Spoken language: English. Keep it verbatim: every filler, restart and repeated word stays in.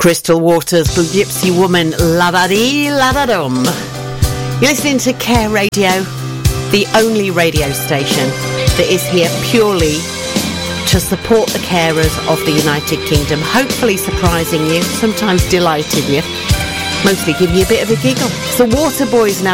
Crystal Waters, Blue Gypsy Woman, la-da-dee, la-da-dum. You're listening to Care Radio, the only radio station that is here purely to support the carers of the United Kingdom, hopefully surprising you, sometimes delighting you, mostly give you a bit of a giggle. It's the Waterboys now.